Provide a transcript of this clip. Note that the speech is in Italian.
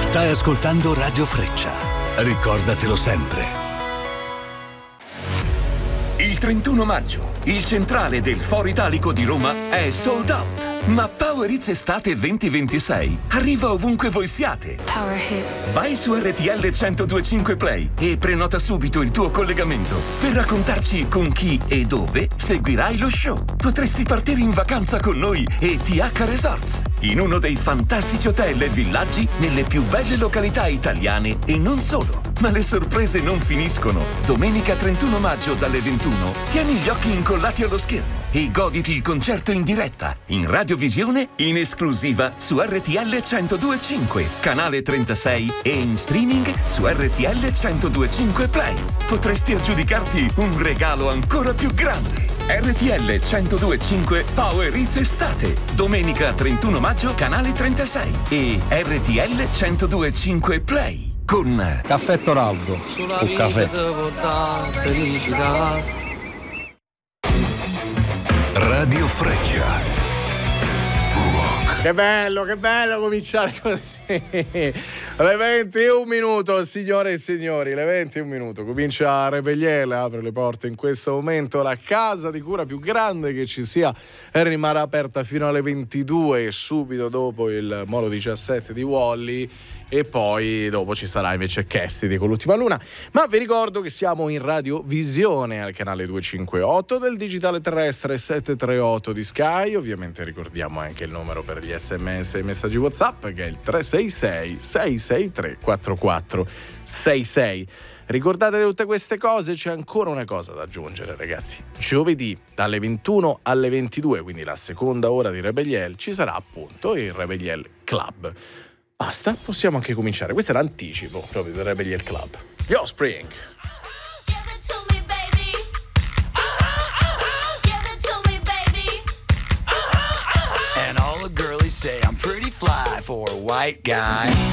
Stai ascoltando Radio Freccia. Ricordatelo sempre. Il 31 maggio, il centrale del Foro Italico di Roma è sold out. Ma Power Hits Estate 2026 arriva ovunque voi siate. Power Hits. Vai su RTL 102.5 Play e prenota subito il tuo collegamento per raccontarci con chi e dove seguirai lo show. Potresti partire in vacanza con noi e TH Resorts, in uno dei fantastici hotel e villaggi nelle più belle località italiane e non solo. Ma le sorprese non finiscono. Domenica 31 maggio dalle 21 tieni gli occhi incollati allo schermo e goditi il concerto in diretta, in radiovisione, in esclusiva su RTL 102.5, canale 36 e in streaming su RTL 102.5 Play. Potresti aggiudicarti un regalo ancora più grande. RTL 102.5 Power Hits Estate, domenica 31 maggio, canale 36 e RTL 102.5 Play. Con Caffè Toraldo o caffè. Radio Freccia. Che bello cominciare così. Alle 21 minuto, signore e signori, alle 21 minuto comincia Revegliele, apre le porte in questo momento. La casa di cura più grande che ci sia rimarrà aperta fino alle 22 e subito dopo il Molo 17 di Wally. E poi dopo ci sarà invece Cassidy con l'ultima luna. Ma vi ricordo che siamo in radiovisione al canale 258 del digitale terrestre 738 di Sky. Ovviamente ricordiamo anche il numero per gli SMS e i messaggi WhatsApp, che è il 366 663 4466. Ricordate tutte queste cose, c'è ancora una cosa da aggiungere, ragazzi. Giovedì dalle 21 alle 22, quindi la seconda ora di Revegliele, ci sarà appunto il Revegliele Club. Basta, possiamo anche cominciare. Questo è l'anticipo proprio del Revegliele Club. Gli Offspring. And all the girlies say I'm pretty fly for a white guy.